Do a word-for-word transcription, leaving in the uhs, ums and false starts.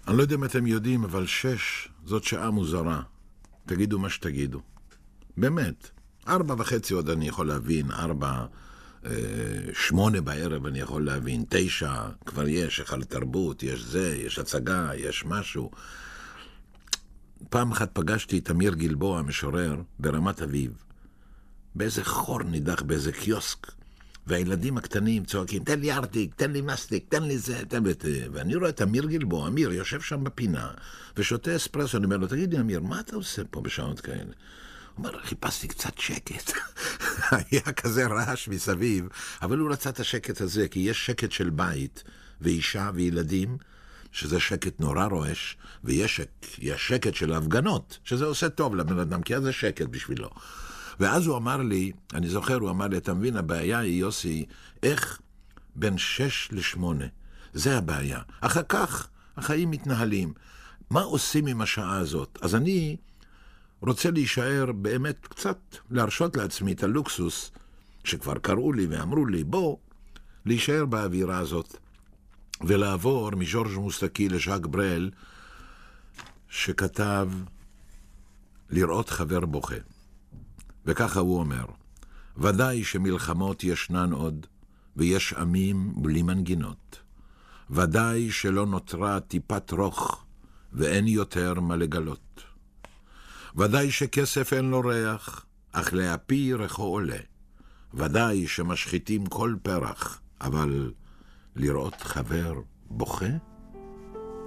אני לא יודע אם אתם יודעים, אבל שש זאת שעה מוזרה. תגידו מה שתגידו. באמת. ארבע וחצי עוד אני יכול להבין, ארבע, אה, שמונה בערב אני יכול להבין, תשע, כבר יש, היכל תרבות, יש זה, יש הצגה, יש משהו. פעם אחת פגשתי את אמיר גלבוע, המשורר, ברמת אביב. באיזה חור נידח, באיזה קיוסק. והילדים הקטנים צועקים, תן לי ארטיק, תן לי מסטיק, תן לי זה, תן לי זה. ואני רואה את אמיר גלבוע, אמיר יושב שם בפינה, ושותה אספרסו, אני אומר לו, תגיד לי אמיר, מה אתה עושה פה בשעות כאלה? הוא אומר, חיפשתי קצת שקט. היה כזה רעש מסביב, אבל הוא רצה את השקט הזה, כי יש שקט של בית, ואישה וילדים, שזה שקט נורא רועש, ויש שקט של הפגנות, שזה עושה טוב לבן אדם, כי אז זה שקט בשבילו. ואז הוא אמר לי, אני זוכר, הוא אמר לי, אתה מבין, הבעיה היא, יוסי, איך בין שש לשמונה, זה הבעיה. אחר כך החיים מתנהלים. מה עושים עם השעה הזאת? אז אני רוצה להישאר באמת קצת, להרשות לעצמי את הלוקסוס, שכבר קראו לי ואמרו לי, בוא, להישאר באווירה הזאת, ולעבור מז'ורג' מוסטקי לז'אק ברל, שכתב לראות חבר בוכה. וככה הוא אומר, ודאי שמלחמות ישנן עוד, ויש עמים בלי מנגינות. ודאי שלא נותרה טיפת רוך, ואין יותר מה לגלות. ודאי שכסף אין לו ריח, אך להפי ריחו עולה. ודאי שמשחיתים כל פרח, אבל לראות חבר בוכה?